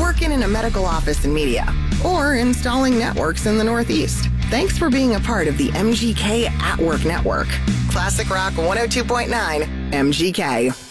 working in a medical office in media, or installing networks in the Northeast. Thanks for being a part of the MGK at Work Network. Classic Rock 102.9 MGK.